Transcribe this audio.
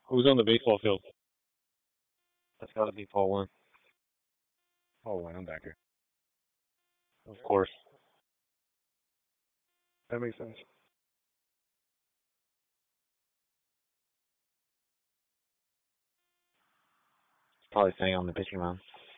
Who's on the baseball field? That's gotta be Paul one. Oh, I'm back here. Of course. That makes sense. Probably staying on the pitching mound.